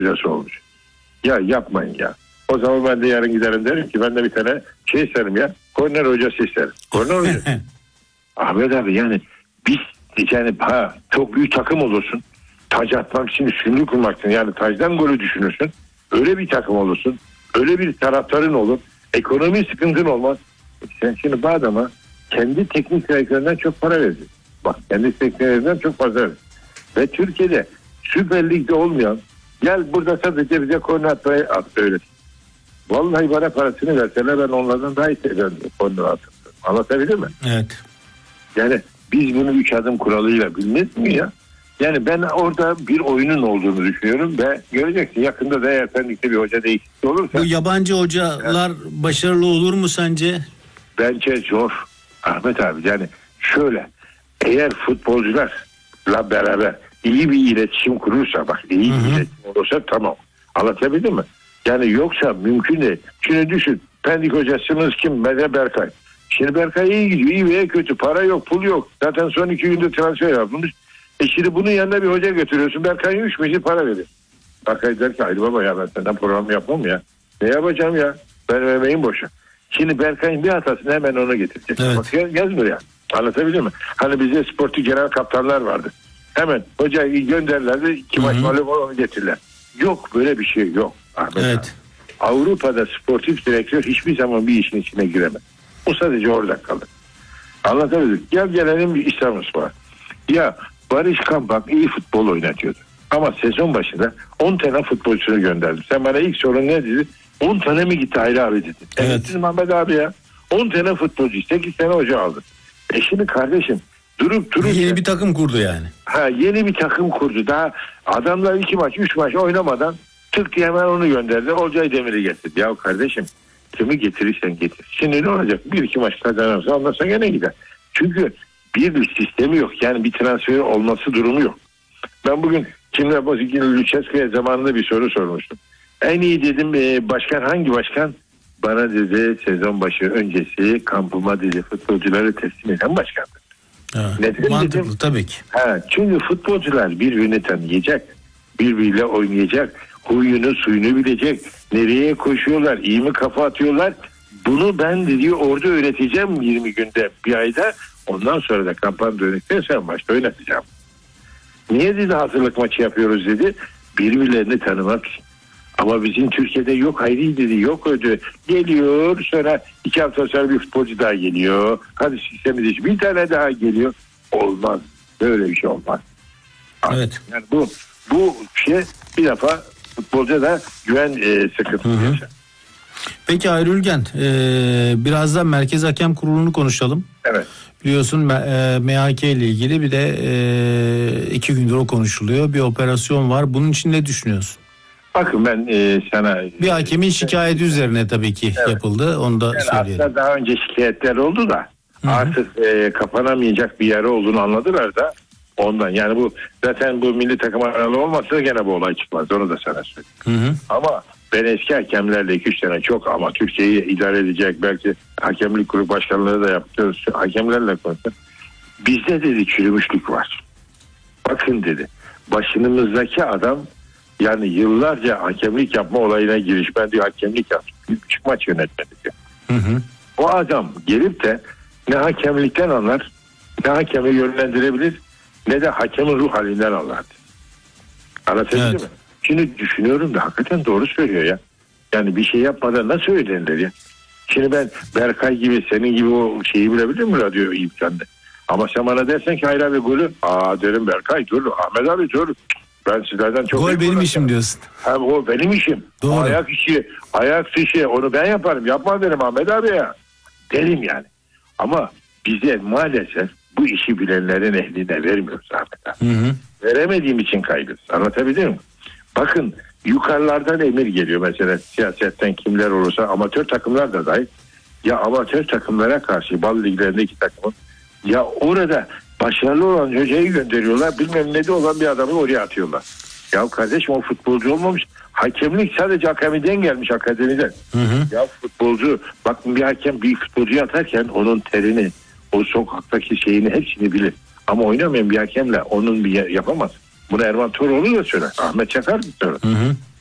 Nasıl olmuş? Ya yapmayın ya. O zaman ben de yarın giderim derim ki ben de bir tane şey isterim ya. Korner hocası isterim. Korner hocası. Ahmet abi yani biz yani çok büyük takım olursun. Taç atmak için üstünlüğü kurmak için yani tacdan golü düşünürsün. Öyle bir takım olursun. Öyle bir taraftarın olur. Ekonomi sıkıntın olmaz. Sen şimdi bu adama kendi teknik direktöründen çok para vereceksin. Bak kendi teknik direktöründen çok fazla vereceksin. Ve Türkiye'de Süper Lig'de olmayan gel burada sadece bize korner atmayı öğret. Vallahi bana parasını verseler ben onlardan daha iyi seviyorum korner atmayı. Anlatabilir mi? Evet. Yani biz bunu 3 adım kuralıyla bilmez mi ya? Yani ben orada bir oyunun olduğunu düşünüyorum ve göreceksin yakında da eğer sendikte bir hoca değişikliği olursa. Bu yabancı hocalar başarılı olur mu sence? Bence zor Ahmet abi. Yani şöyle eğer futbolcularla beraber iyi bir iletişim kurursa bak iyi bir iletişim olursa tamam. Anlatabildim mi? Yani yoksa mümkün değil. Şimdi düşün Pendik hocasımız kim? Berkay. Şimdi Berkay iyi gidiyor. İyi veya kötü. Para yok, pul yok. Zaten son 2 günde transfer yapılmış. Şimdi bunun yanına bir hoca götürüyorsun. Berkay'ın 3 misli para verir. Berkay der ki hayır baba ya ben senden program yapmam ya. Ne yapacağım ya? Benim emeğim boşa. Şimdi Berkay'ın bir hatasını hemen ona getirecek. Evet. Bak yazmıyor ya. Anlatabilir mi? Hani bizde sportif genel kaptanlar vardı. Hemen hocayı gönderirlerdi. 2 maç mağlup onu getirirler. Yok böyle bir şey yok. Ahmet evet. abi. Avrupa'da sportif direktör hiçbir zaman bir işin içine giremez. O sadece orada kalır. Anlatabildim. Gelelim bir İstanbulspor. Ya Barış Kampak iyi futbol oynatıyordu. Ama sezon başında 10 tane futbolcusunu gönderdi. Sen bana ilk sorun ne dedi? 10 tane mi gitti Hayri abi dedi. Evet. Mehmet abi ya. 10 tane futbolcu 8 tane hoca aldı. Şimdi kardeşim durup yeni bir takım kurdu yani. Yeni bir takım kurdu. Daha adamlar 2 maç 3 maç oynamadan tık diye hemen onu gönderdi. Olcay Demir'i getirdi. Ya kardeşim kimi getirirsen getir. Şimdi ne olacak? 1-2 maç kazanırsa ondan sonra gene gider. Çünkü bir sistemi yok. Yani bir transfer olması durumu yok. Ben bugün Kimler Bozik'in Lüçescu'ya zamanında bir soru sormuştum. En iyi dedim başkan hangi başkan? Bana dedi sezon başı öncesi kampıma dedi futbolcuları teslim eden başkandır. Neden mantıklı dedim? tabii ki. Çünkü futbolcular birbirini tanıyacak. Birbiriyle oynayacak. Huyunu suyunu bilecek. Nereye koşuyorlar? İyi mi kafa atıyorlar? Bunu ben dedi orada öğreteceğim 20 günde bir ayda. Ondan sonra da kampanya dönükten sonra maçta oynatacağım. Niye dedi hazırlık maçı yapıyoruz dedi. Birbirlerini tanımak için. Ama bizim Türkiye'de yok Hayri dedi yok ödü. Geliyor sonra 2 hafta sonra bir futbolcu daha geliyor. Hadi sistemi değiş bir tane daha geliyor. Olmaz. Böyle bir şey olmaz. Evet. Yani bu şey bir defa futbolcuya da güven sıkıntısı yaşar. Peki Hayri Ülgen birazdan Merkez Hakem Kurulu'nu konuşalım. Evet. Biliyorsun MHK ile ilgili bir de 2 gündür o konuşuluyor. Bir operasyon var. Bunun için ne düşünüyorsun? Bakın ben sana... Bir hakemin şikayeti üzerine tabii ki yapıldı. Onu da söyleyelim. Aslında daha önce şikayetler oldu da artık kapanamayacak bir yer olduğunu anladılar da ondan. Yani bu zaten bu milli takım aralığı olmasa gene bu olay çıkmaz. Onu da sana söyleyeyim. Ama ben eski hakemlerle 2-3 tane çok ama Türkiye'yi idare edecek belki hakemlik grup başkanlığı da yapıyoruz. Hakemlerle konuştuk. Bizde dedi çürümüşlük var. Bakın dedi başımızdaki adam yani yıllarca hakemlik yapma olayına giriş. Ben diyor hakemlik yaptım. Küçük maç yönetmedi diyor. O adam gelip de ne hakemlikten anlar ne hakemi yönlendirebilir ne de hakemin ruh halinden anlar. Anlatabildim mi? Şimdi düşünüyorum da hakikaten doğru söylüyor ya. Yani bir şey yapmadan nasıl öğrenilir ya? Şimdi ben Berkay gibi senin gibi o şeyi bilebilir mi radyo imkanında? Ama sen bana dersen ki hayır abi golü. Derim Berkay dur Ahmet abi dur. Ben sizlerden çok... Gol benim işim diyorsun. O benim işim. Doğru. Ayak işi onu ben yaparım. Yapma derim Ahmet abi ya. Derim yani. Ama bize maalesef bu işi bilenlerin ehline vermiyoruz Ahmet abi. Veremediğim için kaybediyoruz. Anlatabildim mi? Bakın yukarılardan emir geliyor mesela siyasetten kimler olursa amatör takımlar da dahil. Ya amatör takımlara karşı bal liglerindeki takımın ya orada başarılı olan hocayı gönderiyorlar bilmem ne de olan bir adamı oraya atıyorlar. Ya kardeşim o futbolcu olmamış. Hakemlik sadece akademiden gelmiş akademiden. Ya futbolcu bakın bir hakem bir futbolcuyu atarken onun terini o sokaktaki şeyini hepsini bilir. Ama oynamayan bir hakemle onun bir yapamaz. Bunu Erman Toroğlu da söyler. Ahmet Çakar da söyler.